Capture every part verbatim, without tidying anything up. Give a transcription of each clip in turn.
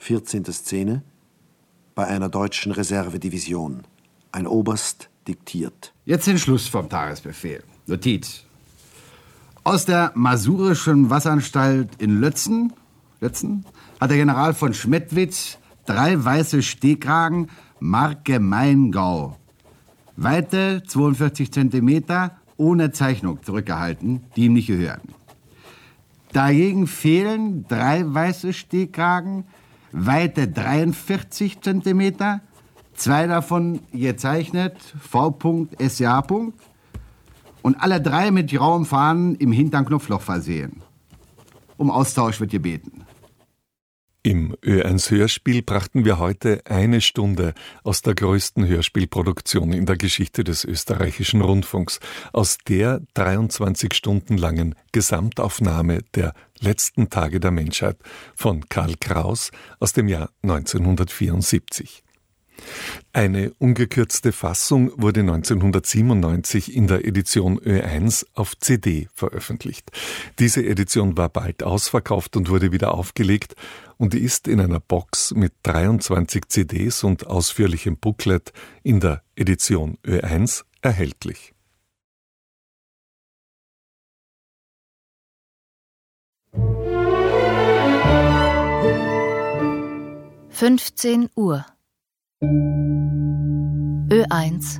vierzehnte Szene, bei einer deutschen Reservedivision. Ein Oberst diktiert. Jetzt den Schluss vom Tagesbefehl. Notiz. Aus der Masurischen Wasseranstalt in Lötzen, Lötzen hat der General von Schmettwitz drei weiße Stehkragen Marke Maingau. Weite zweiundvierzig Zentimeter ohne Zeichnung zurückgehalten, die ihm nicht gehören. Dagegen fehlen drei weiße Stehkragen, Weite dreiundvierzig Zentimeter, zwei davon gezeichnet, V S A. Und alle drei mit grauem Fahnen im hinteren Knopfloch versehen. Um Austausch wird gebeten. Im Ö eins Hörspiel brachten wir heute eine Stunde aus der größten Hörspielproduktion in der Geschichte des österreichischen Rundfunks, aus der dreiundzwanzig Stunden langen Gesamtaufnahme der letzten Tage der Menschheit von Karl Kraus aus dem Jahr neunzehnhundertvierundsiebzig. Eine ungekürzte Fassung wurde neunzehnhundertsiebenundneunzig in der Edition Ö eins auf C D veröffentlicht. Diese Edition war bald ausverkauft und wurde wieder aufgelegt und ist in einer Box mit dreiundzwanzig C Ds und ausführlichem Booklet in der Edition Ö eins erhältlich. fünfzehn Uhr. Ö eins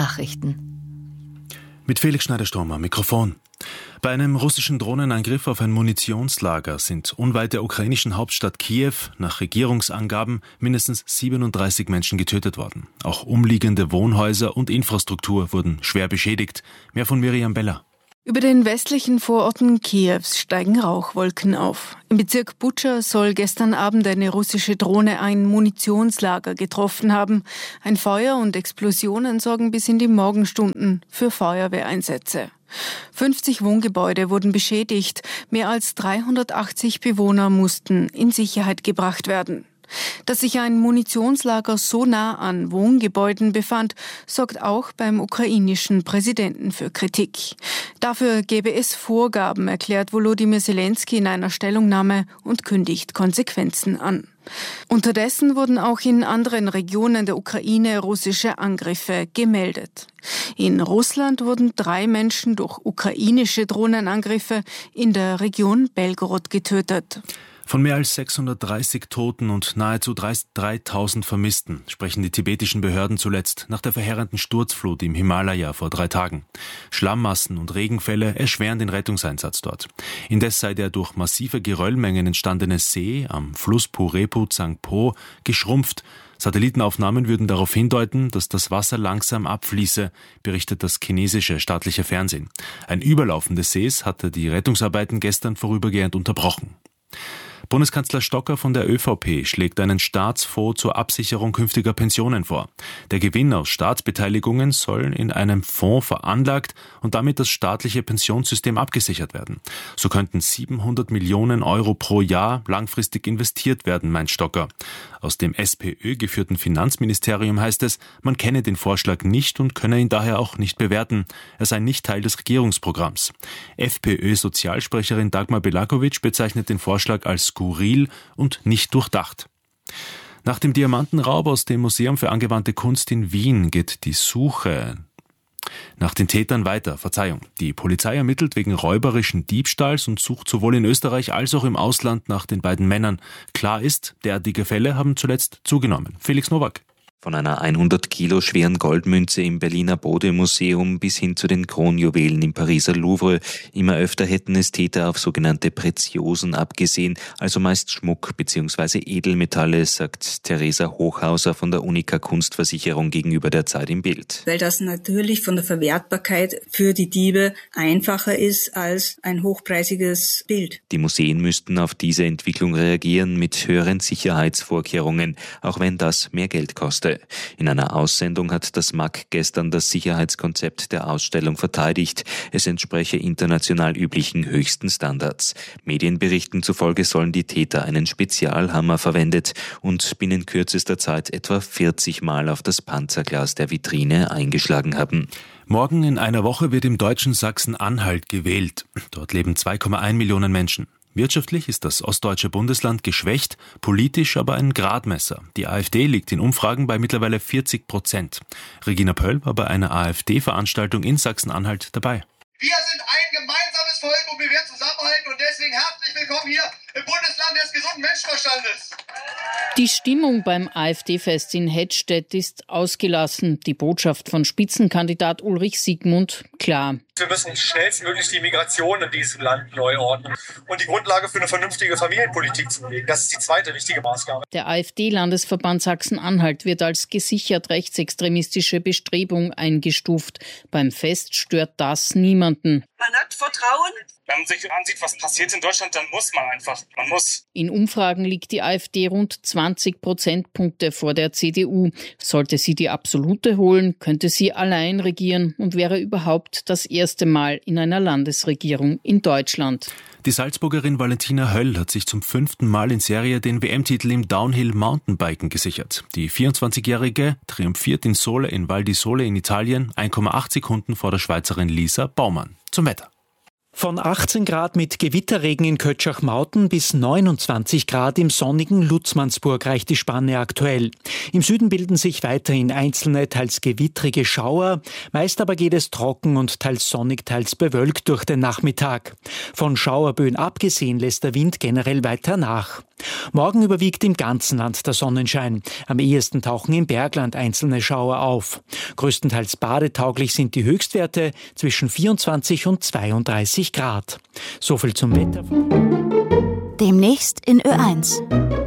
Nachrichten. Mit Felix Schneider-Sturm am Mikrofon. Bei einem russischen Drohnenangriff auf ein Munitionslager sind unweit der ukrainischen Hauptstadt Kiew nach Regierungsangaben mindestens siebenunddreißig Menschen getötet worden. Auch umliegende Wohnhäuser und Infrastruktur wurden schwer beschädigt. Mehr von Miriam Beller. Über den westlichen Vororten Kiews steigen Rauchwolken auf. Im Bezirk Butscha soll gestern Abend eine russische Drohne ein Munitionslager getroffen haben. Ein Feuer und Explosionen sorgen bis in die Morgenstunden für Feuerwehreinsätze. fünfzig Wohngebäude wurden beschädigt. Mehr als dreihundertachtzig Bewohner mussten in Sicherheit gebracht werden. Dass sich ein Munitionslager so nah an Wohngebäuden befand, sorgt auch beim ukrainischen Präsidenten für Kritik. Dafür gäbe es Vorgaben, erklärt Volodymyr Zelensky in einer Stellungnahme und kündigt Konsequenzen an. Unterdessen wurden auch in anderen Regionen der Ukraine russische Angriffe gemeldet. In Russland wurden drei Menschen durch ukrainische Drohnenangriffe in der Region Belgorod getötet. Von mehr als sechshundertdreißig Toten und nahezu dreitausend Vermissten sprechen die tibetischen Behörden zuletzt nach der verheerenden Sturzflut im Himalaya vor drei Tagen. Schlammmassen und Regenfälle erschweren den Rettungseinsatz dort. Indes sei der durch massive Geröllmengen entstandene See am Fluss Purepu Tsangpo geschrumpft. Satellitenaufnahmen würden darauf hindeuten, dass das Wasser langsam abfließe, berichtet das chinesische staatliche Fernsehen. Ein Überlaufen des Sees hatte die Rettungsarbeiten gestern vorübergehend unterbrochen. Bundeskanzler Stocker von der ÖVP schlägt einen Staatsfonds zur Absicherung künftiger Pensionen vor. Der Gewinn aus Staatsbeteiligungen soll in einem Fonds veranlagt und damit das staatliche Pensionssystem abgesichert werden. So könnten siebenhundert Millionen Euro pro Jahr langfristig investiert werden, meint Stocker. Aus dem SPÖ-geführten Finanzministerium heißt es, man kenne den Vorschlag nicht und könne ihn daher auch nicht bewerten. Er sei nicht Teil des Regierungsprogramms. FPÖ-Sozialsprecherin Dagmar Belakovic bezeichnet den Vorschlag als skurril und nicht durchdacht. Nach dem Diamantenraub aus dem Museum für angewandte Kunst in Wien geht die Suche nach den Tätern weiter. Verzeihung. Die Polizei ermittelt wegen räuberischen Diebstahls und sucht sowohl in Österreich als auch im Ausland nach den beiden Männern. Klar ist, derartige Fälle haben zuletzt zugenommen. Felix Nowak. Von einer hundert Kilo schweren Goldmünze im Berliner Bode-Museum bis hin zu den Kronjuwelen im Pariser Louvre. Immer öfter hätten es Täter auf sogenannte Preziosen abgesehen, also meist Schmuck bzw. Edelmetalle, sagt Theresa Hochhauser von der Unica Kunstversicherung gegenüber der Zeit im Bild. Weil das natürlich von der Verwertbarkeit für die Diebe einfacher ist als ein hochpreisiges Bild. Die Museen müssten auf diese Entwicklung reagieren mit höheren Sicherheitsvorkehrungen, auch wenn das mehr Geld kostet. In einer Aussendung hat das M A K gestern das Sicherheitskonzept der Ausstellung verteidigt. Es entspreche international üblichen höchsten Standards. Medienberichten zufolge sollen die Täter einen Spezialhammer verwendet und binnen kürzester Zeit etwa vierzig Mal auf das Panzerglas der Vitrine eingeschlagen haben. Morgen in einer Woche wird im deutschen Sachsen-Anhalt gewählt. Dort leben zwei Komma eins Millionen Menschen. Wirtschaftlich ist das ostdeutsche Bundesland geschwächt, politisch aber ein Gradmesser. Die AfD liegt in Umfragen bei mittlerweile vierzig Prozent. Regina Pöll war bei einer AfD-Veranstaltung in Sachsen-Anhalt dabei. Wir sind ein gemeinsames Volk und wir werden zusammenhalten und deswegen herzlich willkommen hier im Bundesland des gesunden Menschenverstandes. Die Stimmung beim AfD-Fest in Hettstedt ist ausgelassen. Die Botschaft von Spitzenkandidat Ulrich Siegmund klar. Wir müssen schnellstmöglich die Migration in diesem Land neu ordnen und die Grundlage für eine vernünftige Familienpolitik zu legen. Das ist die zweite wichtige Maßgabe. Der AfD-Landesverband Sachsen-Anhalt wird als gesichert rechtsextremistische Bestrebung eingestuft. Beim Fest stört das niemanden. Man hat Vertrauen. Wenn man sich ansieht, was passiert in Deutschland, dann muss man einfach. Man muss. In Umfragen liegt die AfD rund zwanzig Prozentpunkte vor der C D U. Sollte sie die absolute holen, könnte sie allein regieren und wäre überhaupt das erste Mal in einer Landesregierung in Deutschland. Die Salzburgerin Valentina Höll hat sich zum fünften Mal in Serie den W M-Titel im Downhill-Mountainbiken gesichert. Die vierundzwanzigjährige triumphiert in Sole in Val di Sole in Italien eins Komma acht Sekunden vor der Schweizerin Lisa Baumann. Zum Wetter. Von achtzehn Grad mit Gewitterregen in Kötschach-Mauten bis neunundzwanzig Grad im sonnigen Lutzmannsburg reicht die Spanne aktuell. Im Süden bilden sich weiterhin einzelne, teils gewittrige Schauer. Meist aber geht es trocken und teils sonnig, teils bewölkt durch den Nachmittag. Von Schauerböen abgesehen lässt der Wind generell weiter nach. Morgen überwiegt im ganzen Land der Sonnenschein. Am ehesten tauchen im Bergland einzelne Schauer auf. Größtenteils badetauglich sind die Höchstwerte zwischen vierundzwanzig und zweiunddreißig Grad. So viel zum Wetter. Demnächst in Ö eins.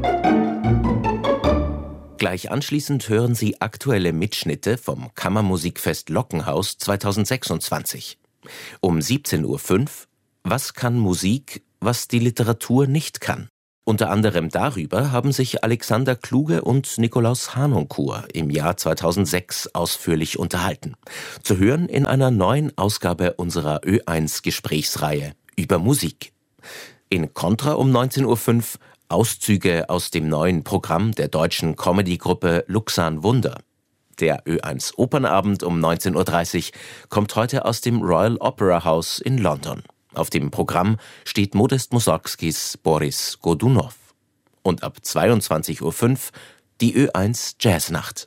Gleich anschließend hören Sie aktuelle Mitschnitte vom Kammermusikfest Lockenhaus zweitausendsechsundzwanzig. Um siebzehn Uhr fünf Was kann Musik, was die Literatur nicht kann? Unter anderem darüber haben sich Alexander Kluge und Nikolaus Harnoncourt im Jahr zweitausendsechs ausführlich unterhalten. Zu hören in einer neuen Ausgabe unserer Ö eins Gesprächsreihe über Musik. In Contra um neunzehn Uhr fünf Auszüge aus dem neuen Programm der deutschen Comedy-Gruppe Luxan Wunder. Der Ö eins Opernabend um neunzehn Uhr dreißig kommt heute aus dem Royal Opera House in London. Auf dem Programm steht Modest Mussorgskis Boris Godunov. Und ab zweiundzwanzig Uhr fünf die Ö eins Jazznacht.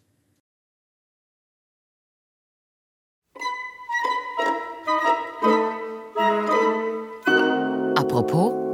Apropos